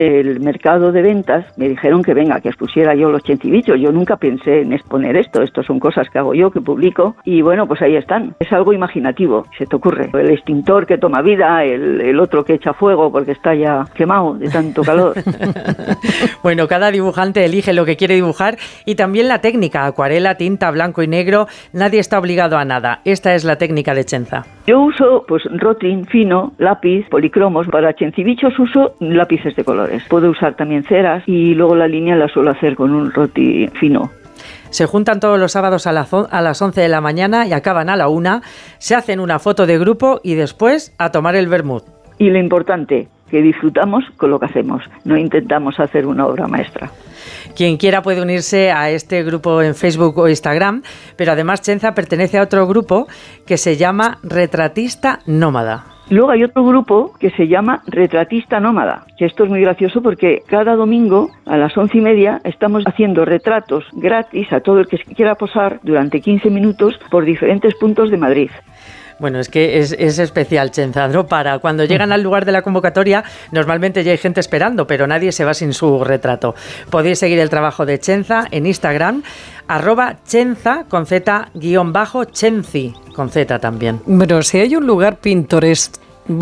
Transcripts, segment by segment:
el mercado de ventas me dijeron que venga, que expusiera yo los Chencibichos. Yo nunca pensé en exponer esto son cosas que hago yo, que publico, y bueno, pues ahí están. Es algo imaginativo, se te ocurre. El extintor que toma vida, el otro que echa fuego porque está ya quemado de tanto calor. Bueno, cada dibujante elige lo que quiere dibujar y también la técnica, acuarela, tinta, blanco y negro, nadie está obligado a nada. Esta es la técnica de Chenza. Yo uso pues Rotring fino, lápiz, policromos. Para Chencibichos uso lápices de colores. Puedo usar también ceras y luego la línea la suelo hacer con un Rotring fino. Se juntan todos los sábados a las 11 de la mañana y acaban a la 1, se hacen una foto de grupo y después a tomar el vermut. Y lo importante, que disfrutamos con lo que hacemos, no intentamos hacer una obra maestra. Quien quiera puede unirse a este grupo en Facebook o Instagram, pero además Chenza pertenece a otro grupo que se llama Retratista Nómada. Luego hay otro grupo que se llama Retratista Nómada, que esto es muy gracioso porque cada domingo a las 11:30 estamos haciendo retratos gratis a todo el que quiera posar durante 15 minutos por diferentes puntos de Madrid. Bueno, es que es especial, Chenza, ¿no? Para cuando llegan al lugar de la convocatoria, normalmente ya hay gente esperando, pero nadie se va sin su retrato. Podéis seguir el trabajo de Chenza en Instagram, @Chenza, con Z, _Chenzi, con Z también. Bueno, si hay un lugar pintoresco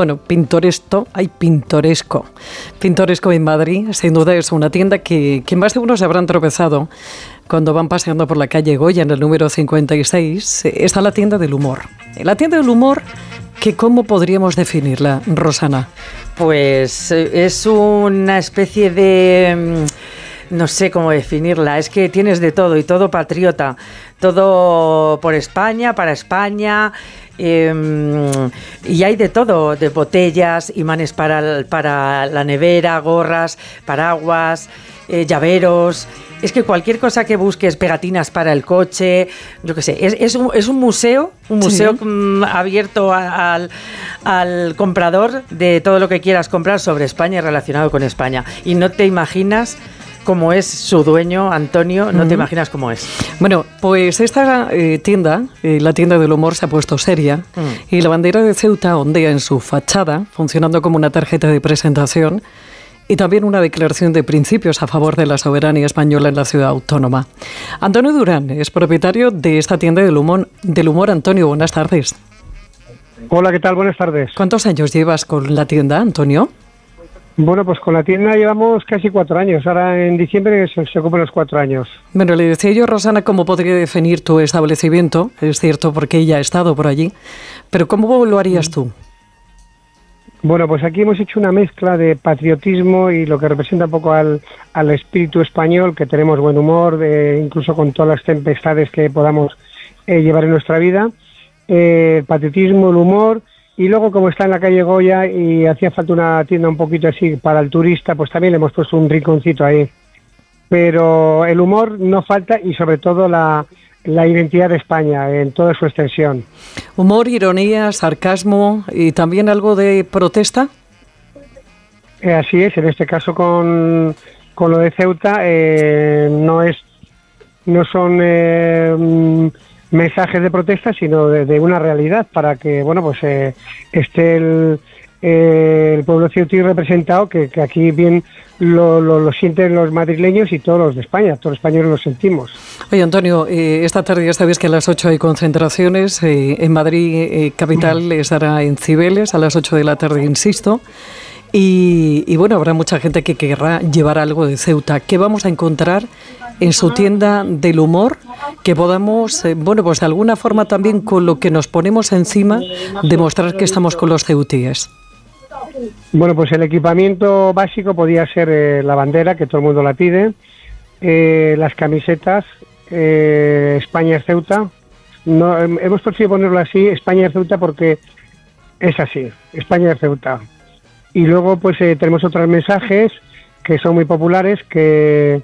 en Madrid, sin duda es una tienda que más de uno se habrán tropezado cuando van paseando por la calle Goya en el número 56, está la tienda del humor. La tienda del humor, que ¿cómo podríamos definirla, Rosana? Pues es una especie de... no sé cómo definirla, es que tienes de todo y todo patriota, todo por España, para España, y hay de todo, de botellas, imanes para la nevera, gorras, paraguas, llaveros. Es que cualquier cosa que busques, pegatinas para el coche, yo qué sé, es un museo sí, abierto al comprador de todo lo que quieras comprar sobre España y relacionado con España. Y no te imaginas cómo es su dueño, Antonio, no te imaginas cómo es. Bueno, pues esta tienda, la tienda del humor, se ha puesto seria y la bandera de Ceuta ondea en su fachada, funcionando como una tarjeta de presentación y también una declaración de principios a favor de la soberanía española en la ciudad autónoma. Antonio Durán es propietario de esta tienda del humor. Antonio, buenas tardes. Hola, ¿qué tal? Buenas tardes. ¿Cuántos años llevas con la tienda, Antonio? Bueno, pues con la tienda llevamos casi 4 años. Ahora en diciembre se cumplen los 4 años. Bueno, le decía yo a Rosana cómo podría definir tu establecimiento. Es cierto, porque ella ha estado por allí. Pero ¿cómo lo harías tú? Bueno, pues aquí hemos hecho una mezcla de patriotismo y lo que representa un poco al espíritu español, que tenemos buen humor, incluso con todas las tempestades que podamos llevar en nuestra vida. Patriotismo, el humor, y luego como está en la calle Goya y hacía falta una tienda un poquito así para el turista, pues también le hemos puesto un rinconcito ahí. Pero el humor no falta y sobre todo la identidad de España en toda su extensión. Humor, ironía, sarcasmo y también algo de protesta. Así es, en este caso con lo de Ceuta no son mensajes de protesta, sino de una realidad para que esté el pueblo ceutí representado, que aquí bien lo sienten los madrileños y todos los de España, todos los españoles lo sentimos. Oye, Antonio, esta tarde ya sabéis que a las 8 hay concentraciones, en Madrid capital estará en Cibeles a las 8 de la tarde, insisto, y bueno, habrá mucha gente que querrá llevar algo de Ceuta. ¿Qué vamos a encontrar en su tienda del humor que podamos, pues de alguna forma también con lo que nos ponemos encima, demostrar que estamos con los ceutíes? Bueno, pues el equipamiento básico podía ser la bandera, que todo el mundo la pide, las camisetas, España es Ceuta. No, hemos preferido ponerlo así, España es Ceuta, porque es así, España es Ceuta. Y luego pues tenemos otros mensajes que son muy populares, que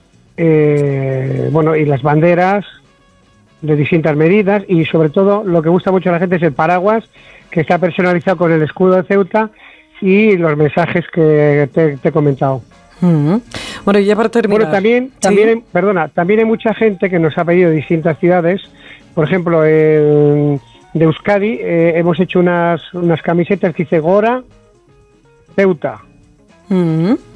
y las banderas de distintas medidas, y sobre todo lo que gusta mucho a la gente es el paraguas, que está personalizado con el escudo de Ceuta y los mensajes que te he comentado. Bueno, y ya para terminar... Bueno, también hay mucha gente que nos ha pedido de distintas ciudades. Por ejemplo, de Euskadi hemos hecho unas camisetas que dice Gora Ceuta.